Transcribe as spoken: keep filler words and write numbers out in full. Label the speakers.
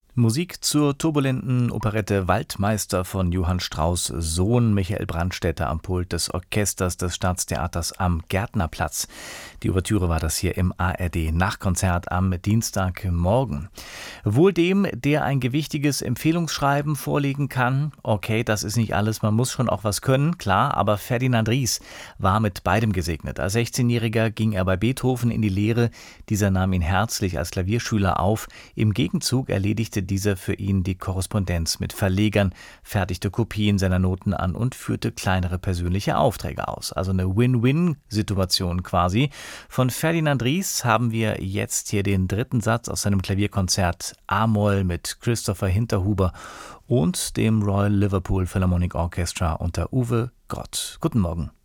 Speaker 1: Musik zur turbulenten Operette Waldmeister von Johann Strauss' Sohn Michael Brandstätter am Pult des Orchesters des Staatstheaters am Gärtnerplatz. Die Ouvertüre war das hier im A R D-Nachkonzert am Dienstagmorgen. Wohl dem, der ein gewichtiges Empfehlungsschreiben vorlegen kann. Okay, das ist nicht alles, man muss schon auch was können, klar, aber Ferdinand Ries war mit beidem gesegnet. Als sechzehnjähriger ging er bei Beethoven in die Lehre. Dieser nahm ihn herzlich als Klavierschüler auf. Im Gegenzug erledigte dieser für ihn die Korrespondenz mit Verlegern, fertigte Kopien seiner Noten an und führte kleinere persönliche Aufträge aus. Also eine Win-Win-Situation quasi. Von Ferdinand Ries haben wir jetzt hier den dritten Satz aus seinem Klavierkonzert A-Moll mit Christopher Hinterhuber und dem Royal Liverpool Philharmonic Orchestra unter Uwe Grott. Guten Morgen.